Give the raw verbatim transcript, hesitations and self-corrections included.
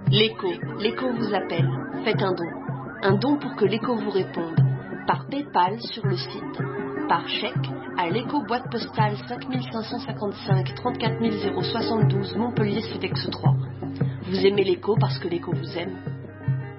L'écho, l'écho vous appelle. Faites un don. Un don pour que l'écho vous réponde. Par PayPal sur le site, par chèque à l'écho boîte postale cinq cinq cent cinquante-cinq trente-quatre mille soixante-douze Montpellier Cedex trois. Vous aimez l'écho parce que l'écho vous aime.